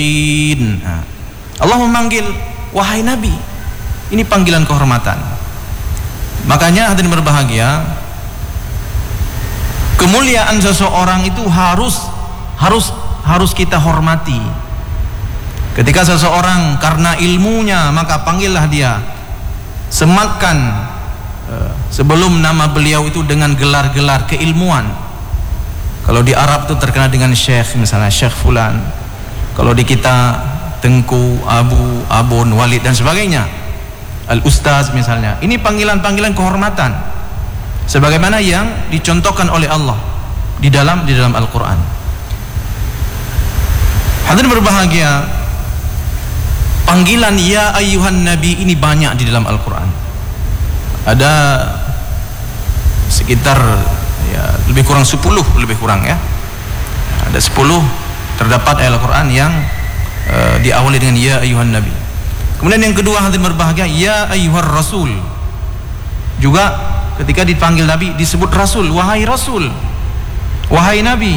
Allah memanggil wahai Nabi. Ini panggilan kehormatan. Makanya hadirin berbahagia, kemuliaan seseorang itu harus kita hormati. Ketika seseorang karena ilmunya, maka panggillah dia, sematkan sebelum nama beliau itu dengan gelar-gelar keilmuan. Kalau di Arab itu terkenal dengan syekh, misalnya syekh fulan. Kalau di kita Tengku, Abu, Abun, Walid dan sebagainya, Al-Ustaz misalnya. Ini panggilan-panggilan kehormatan sebagaimana yang dicontohkan oleh Allah di dalam Al-Qur'an. Hadirin berbahagia, panggilan ya ayyuhan nabi ini banyak di dalam Al-Qur'an. Ada sekitar lebih kurang 10 ya. Ada 10 terdapat ayat Al-Qur'an yang diawali dengan ya ayyuhan nabi. Kemudian yang kedua hadirin berbahagia, ya ayyuhar rasul. Juga ketika dipanggil nabi disebut rasul, wahai rasul, wahai nabi,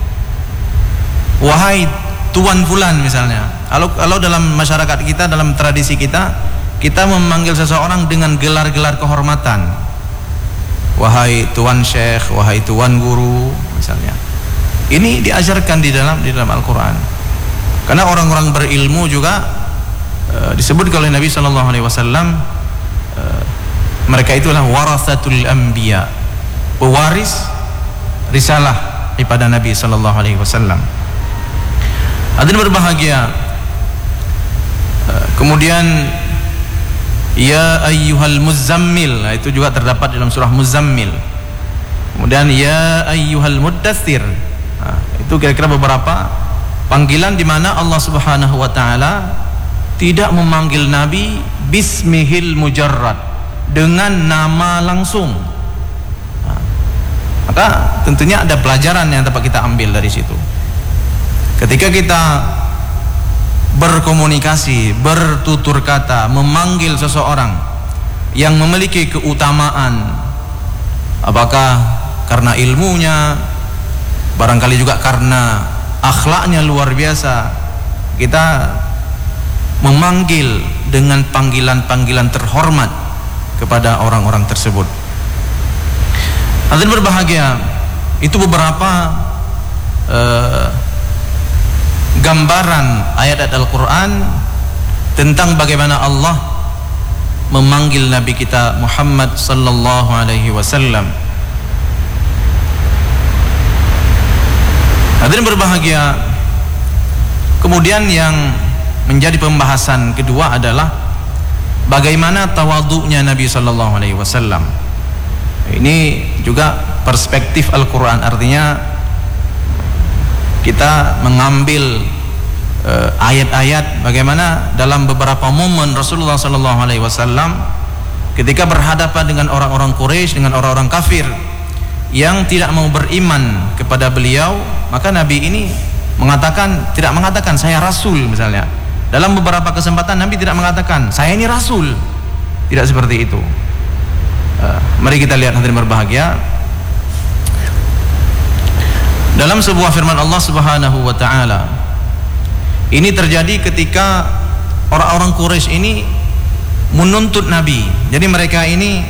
wahai tuan fulan misalnya. Kalau dalam masyarakat kita, dalam tradisi kita memanggil seseorang dengan gelar-gelar kehormatan. Wahai tuan syekh, wahai tuan guru misalnya. Ini diajarkan di dalam Al-Qur'an. Karena orang-orang berilmu juga disebut oleh Nabi sallallahu alaihi wasallam, mereka itulah warasatul anbiya, pewaris risalah kepada Nabi sallallahu alaihi wasallam. Hadirin berbahagia, kemudian ya ayyuhal muzammil, itu juga terdapat dalam surah Muzammil. Kemudian ya ayyuhal muddatsir, itu kira-kira beberapa panggilan di mana Allah Subhanahu wa taala tidak memanggil Nabi bismihil mujarrad, dengan nama langsung. Maka tentunya ada pelajaran yang dapat kita ambil dari situ. Ketika kita berkomunikasi, bertutur kata, memanggil seseorang yang memiliki keutamaan, apakah karena ilmunya, barangkali juga karena akhlaknya luar biasa, kita memanggil dengan panggilan-panggilan terhormat kepada orang-orang tersebut. Hadirin berbahagia, itu beberapa gambaran ayat-ayat Al-Quran tentang bagaimana Allah memanggil Nabi kita Muhammad sallallahu alaihi wasallam. Hadirin berbahagia, kemudian yang menjadi pembahasan kedua adalah bagaimana tawadhu'nya Nabi sallallahu alaihi wasallam. Ini juga perspektif Al-Quran, artinya kita mengambil ayat-ayat bagaimana dalam beberapa momen Rasulullah sallallahu alaihi wasallam ketika berhadapan dengan orang-orang Quraisy, dengan orang-orang kafir yang tidak mau beriman kepada beliau, maka Nabi ini tidak mengatakan saya rasul misalnya. Dalam beberapa kesempatan Nabi tidak mengatakan saya ini rasul, tidak seperti itu. Mari kita lihat hadirin berbahagia, dalam sebuah firman Allah Subhanahu wa taala, ini terjadi ketika orang-orang Quraisy ini menuntut Nabi. Jadi mereka ini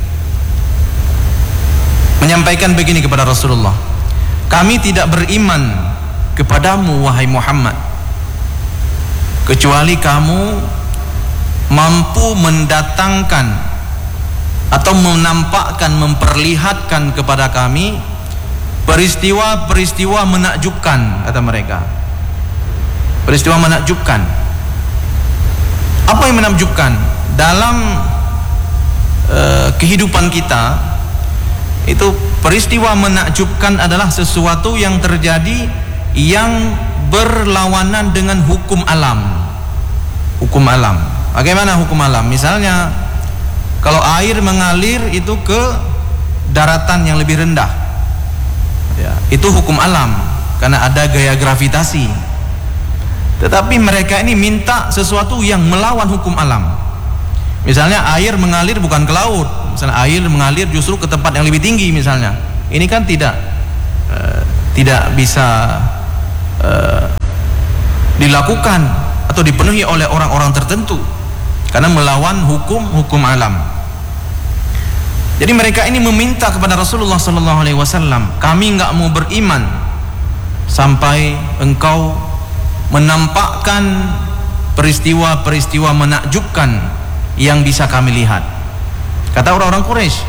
menyampaikan begini kepada Rasulullah, kami tidak beriman kepadamu wahai Muhammad kecuali kamu mampu mendatangkan atau menampakkan, memperlihatkan kepada kami peristiwa-peristiwa menakjubkan, kata mereka. Peristiwa menakjubkan. Apa yang menakjubkan? Dalam kehidupan kita itu peristiwa menakjubkan adalah sesuatu yang terjadi yang berlawanan dengan hukum alam. Hukum alam. Bagaimana hukum alam? Misalnya kalau air mengalir itu ke daratan yang lebih rendah, ya, itu hukum alam karena ada gaya gravitasi. Tetapi mereka ini minta sesuatu yang melawan hukum alam. Misalnya air mengalir bukan ke laut, misalnya air mengalir justru ke tempat yang lebih tinggi misalnya. Ini kan tidak bisa dilakukan atau dipenuhi oleh orang-orang tertentu karena melawan hukum alam. Jadi mereka ini meminta kepada Rasulullah sallallahu alaihi wasallam, kami enggak mau beriman sampai engkau menampakkan peristiwa-peristiwa menakjubkan yang bisa kami lihat. Kata orang-orang Quraisy.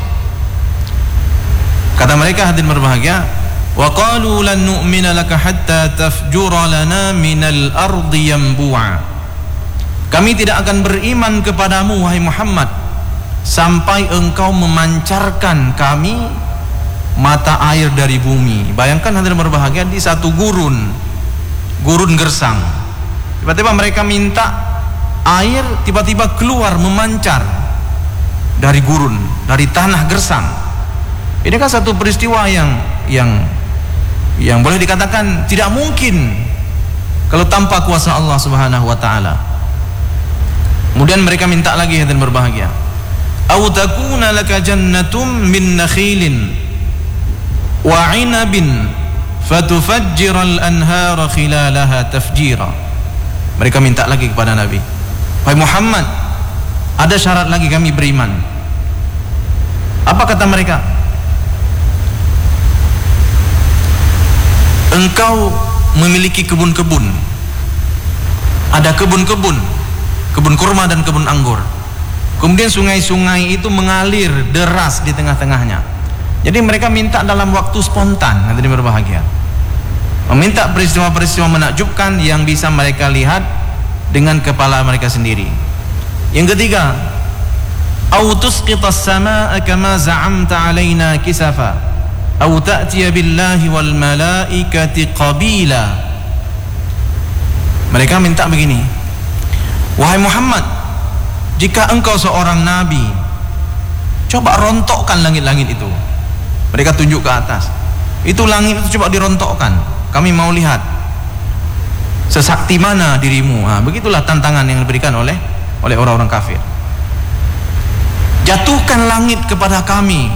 Kata mereka, hadirin berbahagia, wa qalu lan nu'mina laka hatta tafjura lana minal ardi yanbu'a. Kami tidak akan beriman kepadamu wahai Muhammad sampai engkau memancarkan kami mata air dari bumi. Bayangkan hadirin berbahagia, di satu gurun gersang, tiba-tiba mereka minta air tiba-tiba keluar memancar dari gurun, dari tanah gersang. Ini kan satu peristiwa yang boleh dikatakan tidak mungkin kalau tanpa kuasa Allah Subhanahu wa taala. Kemudian mereka minta lagi hadirin berbahagia, aw takuna laka jannatum min nakhilin wa 'inabin fatufajjiral anhara khilalaha tafjira. Mereka minta lagi kepada Nabi, wahai Muhammad, ada syarat lagi kami beriman. Apa kata mereka? Engkau memiliki kebun-kebun, ada kebun-kebun kurma dan kebun anggur. Kemudian sungai-sungai itu mengalir deras di tengah-tengahnya. Jadi mereka minta dalam waktu spontan, nanti berbahagia, meminta peristiwa-peristiwa menakjubkan yang bisa mereka lihat dengan kepala mereka sendiri. Yang ketiga, au tusqitas samaa'a kama za'amta 'alaina kisafa au ta'tiya billahi wal malaikati qabila. Mereka minta begini, wahai Muhammad, jika engkau seorang nabi, coba rontokkan langit-langit itu. Mereka tunjuk ke atas, itu langit itu coba dirontokkan, kami mau lihat sesakti mana dirimu. Begitulah tantangan yang diberikan oleh orang-orang kafir. Jatuhkan langit kepada kami,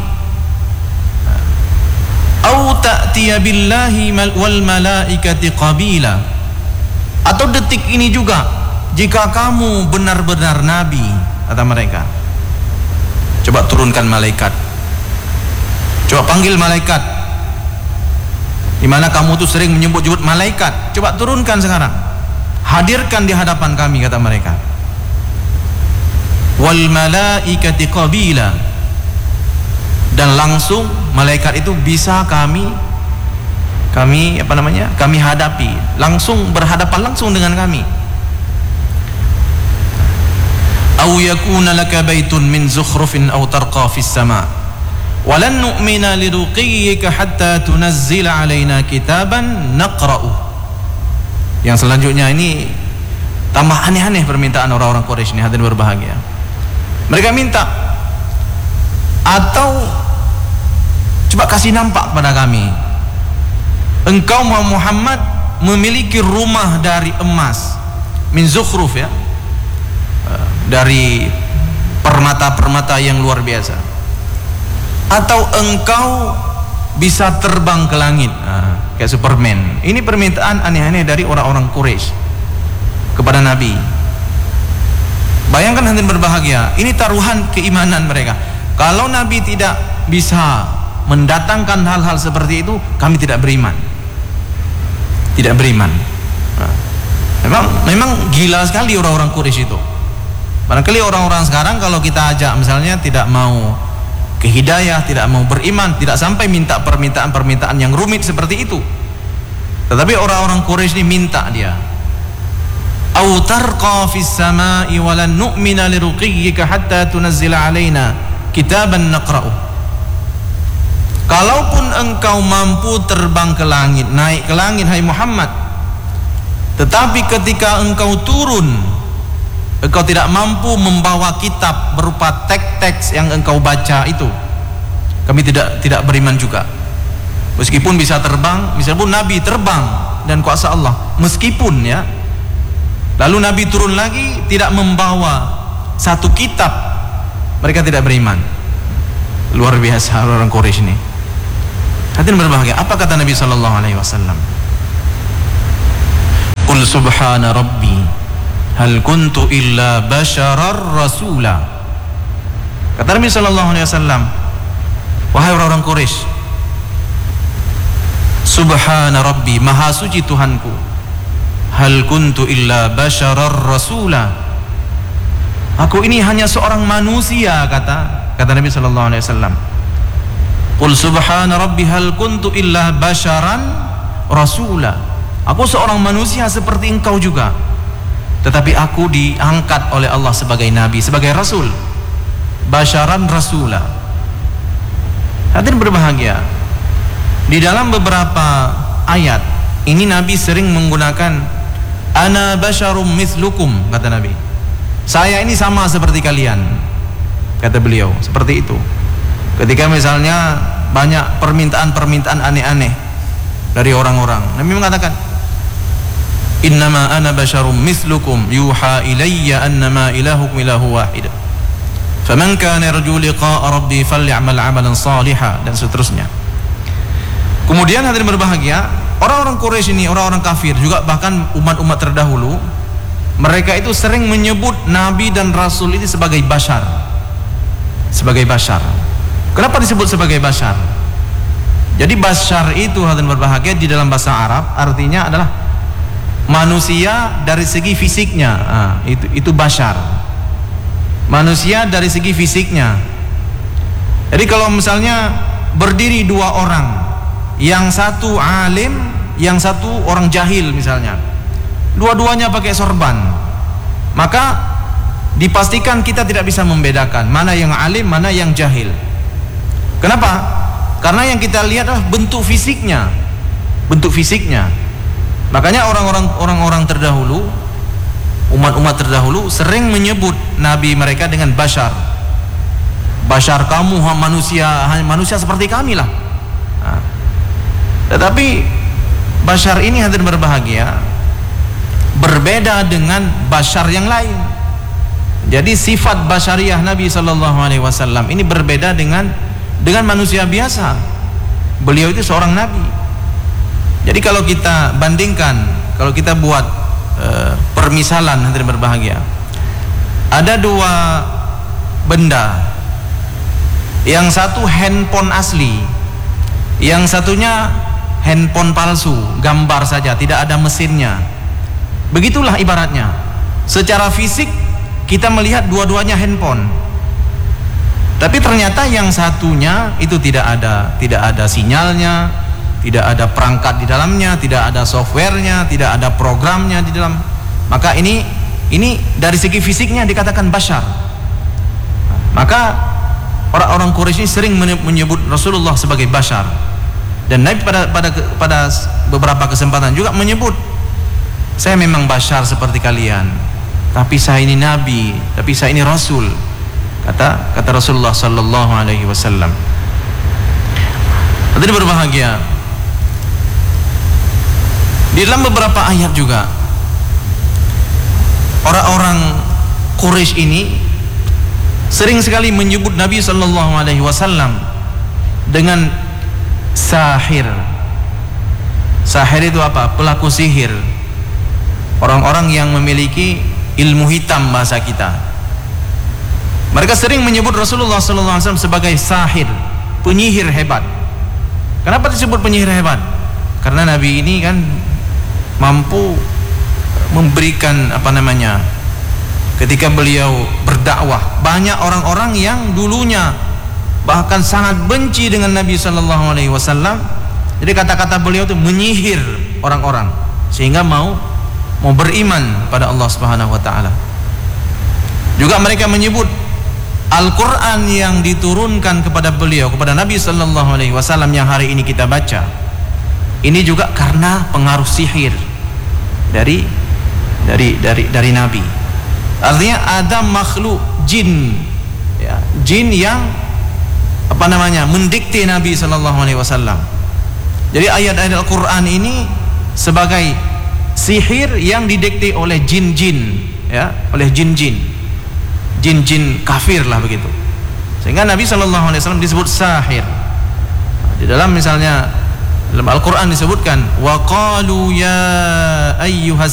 au ta'tiya billahi wal malaikati qabila, atau detik ini juga jika kamu benar-benar nabi, kata mereka, coba turunkan malaikat, coba panggil malaikat, dimana kamu tuh sering menyebut-nyebut malaikat, coba turunkan sekarang, hadirkan di hadapan kami, kata mereka. Wal malaikati qabila, dan langsung malaikat itu bisa kami hadapi, langsung berhadapan langsung dengan kami. Au yakuna laka baitun min zukhrufin aw tarqa fis sama' walan nu'mina liruqiyyika hatta tunazzila alaina kitaban naqra'u. Yang selanjutnya ini tambah aneh-aneh permintaan orang-orang Quraisy ini, hadirin berbahagia. Mereka minta, atau coba kasih nampak kepada kami, engkau Muhammad memiliki rumah dari emas, min zukhruf, ya, dari permata-permata yang luar biasa, atau engkau bisa terbang ke langit, kayak Superman. Ini permintaan aneh-aneh dari orang-orang Quraisy kepada Nabi. Bayangkan hadirin berbahagia, ini taruhan keimanan mereka. Kalau Nabi tidak bisa mendatangkan hal-hal seperti itu, kami tidak beriman. Tidak beriman. Memang gila sekali orang-orang Quraisy itu. Barangkali orang-orang sekarang kalau kita ajak misalnya tidak mau ke hidayah, tidak mau beriman, tidak sampai minta permintaan-permintaan yang rumit seperti itu. Tetapi orang-orang Quraisy ini minta dia, au tarqa fis sama'i walan nu'mina liruqiyyika hatta tunazzila alaina kitaban naqra'u. Kalaupun engkau mampu terbang ke langit, naik ke langit, hai Muhammad, tetapi ketika engkau turun, engkau tidak mampu membawa kitab berupa teks-teks yang engkau baca itu, kami tidak beriman juga. Meskipun bisa terbang, meskipun Nabi terbang dan kuasa Allah, meskipun, ya, lalu Nabi turun lagi tidak membawa satu kitab, mereka tidak beriman. Luar biasa orang Quraisy ini. Hadirin berbahagia, apa kata Nabi sallallahu alaihi wasallam? Qul subhana rabbi hal kuntu illa basharar rasula. Kata Nabi sallallahu alaihi wasallam, wahai orang-orang Quraisy, subhana rabbi, maha suci Tuhanku, hal kuntu illa basharar rasula, aku ini hanya seorang manusia, kata Nabi sallallahu alaihi wasallam. Qul subhana rabbi hal kuntu illa basharan rasula, aku seorang manusia seperti engkau juga, tetapi aku diangkat oleh Allah sebagai nabi, sebagai rasul. Basyaran rasula. Hadirin berbahagia, di dalam beberapa ayat ini Nabi sering menggunakan ana basyarum mithlukum, kata Nabi. Saya ini sama seperti kalian, kata beliau, seperti itu. Ketika misalnya banyak permintaan-permintaan aneh-aneh dari orang-orang, Nabi mengatakan innama ana basyarum mithlukum yuha ilayya annama ilahukum ilahu wahid faman kana yarju liqa'a rabbi falyamal 'amalan shalihan, dan seterusnya. Kemudian hadirin berbahagia, orang-orang Quraisy ini, orang-orang kafir juga, bahkan umat-umat terdahulu, mereka itu sering menyebut nabi dan rasul ini sebagai bashar. Sebagai bashar. Kenapa disebut sebagai bashar? Jadi bashar itu hadirin berbahagia di dalam bahasa Arab artinya adalah manusia dari segi fisiknya. Itu bashar. Manusia dari segi fisiknya. Jadi kalau misalnya berdiri dua orang, yang satu alim, yang satu orang jahil misalnya, dua-duanya pakai sorban, maka dipastikan kita tidak bisa membedakan mana yang alim, mana yang jahil. Kenapa? Karena yang kita lihat adalah bentuk fisiknya. Bentuk fisiknya. Makanya orang-orang terdahulu, umat-umat terdahulu sering menyebut nabi mereka dengan bashar. Bashar, kamu manusia seperti kami lah. Tetapi bashar ini hadirin berbahagia berbeda dengan bashar yang lain. Jadi sifat basyariah Nabi sallallahu alaihi wasallam ini berbeda dengan manusia biasa. Beliau itu seorang nabi. Jadi kalau kita bandingkan, kalau kita buat permisalan hadirin berbahagia, ada dua benda, yang satu handphone asli, yang satunya handphone palsu, gambar saja, tidak ada mesinnya. Begitulah ibaratnya. Secara fisik kita melihat dua-duanya handphone, tapi ternyata yang satunya itu tidak ada sinyalnya, tidak ada perangkat di dalamnya, tidak ada softwarenya, tidak ada programnya di dalam. Maka ini dari segi fisiknya dikatakan bashar. Maka orang-orang Quraisy sering menyebut Rasulullah sebagai bashar. Dan Nabi pada beberapa kesempatan juga menyebut, saya memang bashar seperti kalian, tapi saya ini nabi, tapi saya ini rasul, kata Rasulullah sallallahu alaihi wasallam. Tadi berbahagia, di dalam beberapa ayat juga orang-orang Quraisy ini sering sekali menyebut Nabi sallallahu alaihi wasallam dengan sahir. Sahir itu apa? Pelaku sihir. Orang-orang yang memiliki ilmu hitam bahasa kita. Mereka sering menyebut Rasulullah sallallahu alaihi wasallam sebagai sahir, penyihir hebat. Kenapa disebut penyihir hebat? Karena Nabi ini kan mampu memberikan ketika beliau berdakwah, banyak orang-orang yang dulunya bahkan sangat benci dengan Nabi sallallahu alaihi wasallam. Jadi kata-kata beliau itu menyihir orang-orang sehingga mau beriman pada Allah Subhanahu wa taala. Juga mereka menyebut Al-Qur'an yang diturunkan kepada beliau, kepada Nabi sallallahu alaihi wasallam yang hari ini kita baca, ini juga karena pengaruh sihir dari Nabi. Artinya ada makhluk jin, ya, jin yang mendikte Nabi sallallahu alaihi wasallam. Jadi ayat-ayat Al-Qur'an ini sebagai sihir yang didikte oleh jin-jin, ya, oleh jin-jin kafir lah begitu. Sehingga Nabi sallallahu alaihi wasallam disebut sahir. Di dalam misalnya dalam Al-Qur'an disebutkan wa qalu ya ayyuhas